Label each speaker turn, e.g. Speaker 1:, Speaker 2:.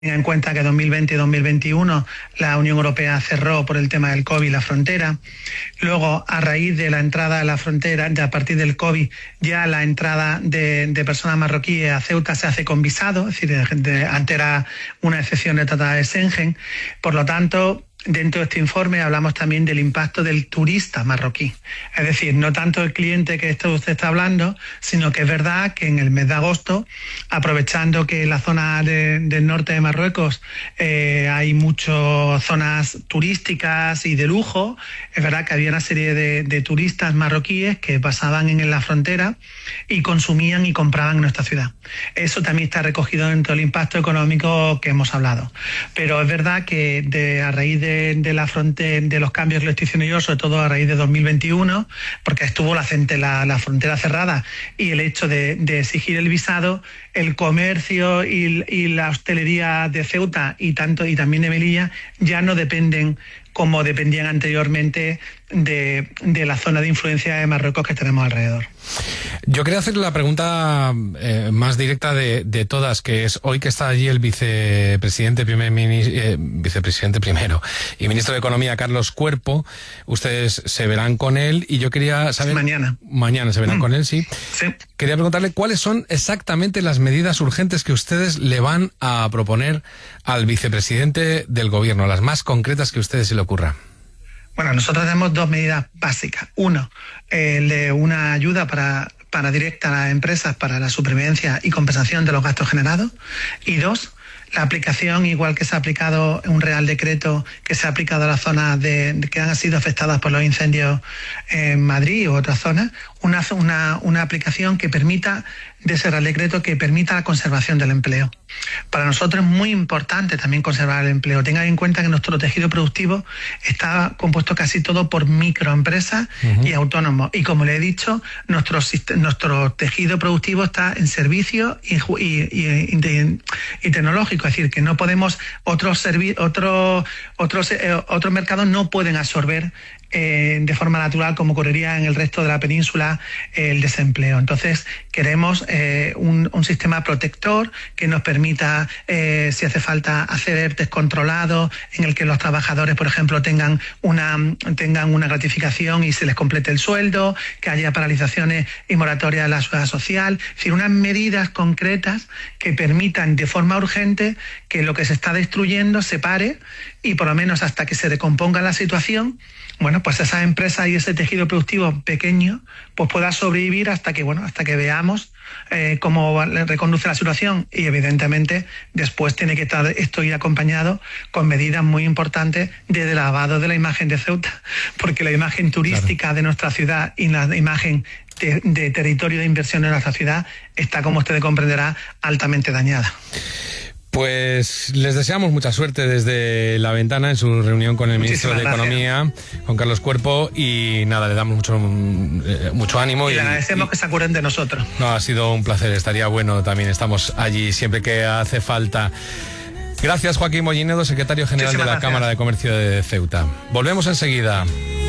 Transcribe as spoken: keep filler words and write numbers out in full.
Speaker 1: Tenga en cuenta que dos mil veinte y dos mil veintiuno la Unión Europea cerró por el tema del COVID la frontera. Luego, a raíz de la entrada a la frontera, de a partir del COVID, ya la entrada de, de personas marroquíes a Ceuta se hace con visado, es decir, de, de, antes era una excepción de Tratado de Schengen. Por lo tanto, dentro de este informe hablamos también del impacto del turista marroquí. Es decir, no tanto el cliente que esto usted está hablando, sino que es verdad que en el mes de agosto, aprovechando que en la zona de, del norte de Marruecos eh, hay muchas zonas turísticas y de lujo, es verdad que había una serie de, de turistas marroquíes que pasaban en la frontera y consumían y compraban en nuestra ciudad. Eso también está recogido dentro del impacto económico que hemos hablado. Pero es verdad que de, a raíz de De, de la frontera, de los cambios que le estoy diciendo yo, sobre todo a raíz de dos mil veintiuno, porque estuvo la, la, la frontera cerrada y el hecho de, de exigir el visado, el comercio y, y la hostelería de Ceuta y tanto y también de Melilla ya no dependen como dependían anteriormente de, de la zona de influencia de Marruecos que tenemos alrededor.
Speaker 2: Yo quería hacerle la pregunta eh, más directa de, de todas, que es hoy que está allí el vicepresidente, primer ministro, eh, vicepresidente primero y ministro de Economía, Carlos Cuerpo. Ustedes se verán con él y yo quería saber...
Speaker 1: Mañana.
Speaker 2: Mañana se verán mm. con él, sí.
Speaker 1: Sí.
Speaker 2: Quería preguntarle cuáles son exactamente las medidas urgentes que ustedes le van a proponer al vicepresidente del gobierno, las más concretas que a ustedes se le ocurra.
Speaker 1: Bueno, nosotros tenemos dos medidas básicas. Uno, el de una ayuda para, para directa a las empresas para la supervivencia y compensación de los gastos generados. Y dos, la aplicación, igual que se ha aplicado un Real Decreto que se ha aplicado a las zonas de, de, que han sido afectadas por los incendios en Madrid u otras zonas, una, una, una aplicación que permita, de ese Real Decreto, que permita la conservación del empleo. Para nosotros es muy importante también conservar el empleo. Tengan en cuenta que nuestro tejido productivo está compuesto casi todo por microempresas uh-huh. y autónomos. Y como le he dicho, nuestro, nuestro tejido productivo está en servicios y, y, y, y, y tecnológico. Es decir, que no podemos, otros, servi- otros, otros, eh, otros mercados no pueden absorber Eh, de forma natural, como ocurriría en el resto de la península, eh, el desempleo. Entonces, queremos eh, un, un sistema protector que nos permita, eh, si hace falta, hacer E R T E controlados, en el que los trabajadores, por ejemplo, tengan una, tengan una gratificación y se les complete el sueldo, que haya paralizaciones y moratorias de la seguridad social. Es decir, unas medidas concretas que permitan de forma urgente que lo que se está destruyendo se pare y por lo menos hasta que se recomponga la situación, bueno, pues esa empresa y ese tejido productivo pequeño pues pueda sobrevivir hasta que, bueno, hasta que veamos eh, cómo reconduce la situación. Y evidentemente después tiene que estar esto ir acompañado con medidas muy importantes de lavado de la imagen de Ceuta, porque la imagen turística claro. de nuestra ciudad y la imagen de, de territorio de inversión en nuestra ciudad está, como usted comprenderá, altamente dañada.
Speaker 2: Pues les deseamos mucha suerte desde la ventana en su reunión con el Muchísimas ministro de gracias. Economía, con Carlos Cuerpo, y nada, le damos mucho mucho ánimo.
Speaker 1: Y, y le agradecemos y, que se acuerden de nosotros.
Speaker 2: No, ha sido un placer, estaría bueno también, estamos allí siempre que hace falta. Gracias, Joaquín Mollinedo, secretario general Muchísimas de la gracias. Cámara de Comercio de Ceuta. Volvemos enseguida.